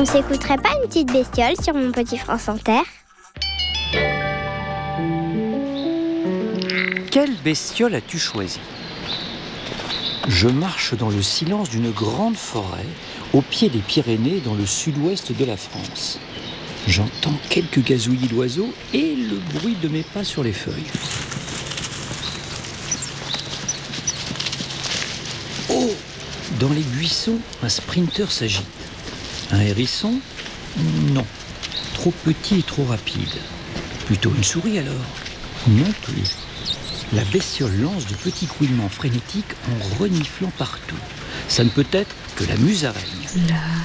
On s'écouterait pas une petite bestiole sur mon petit France Inter? Quelle bestiole as-tu choisi? Je marche dans le silence d'une grande forêt, au pied des Pyrénées, dans le sud-ouest de la France. J'entends quelques gazouillis d'oiseaux et le bruit de mes pas sur les feuilles. Oh! Dans les buissons, un sprinter s'agite. Un hérisson? Non. Trop petit et trop rapide. Plutôt une souris alors? Non plus. La bestiole lance de petits couinements frénétiques en reniflant partout. Ça ne peut être que la musaraigne. La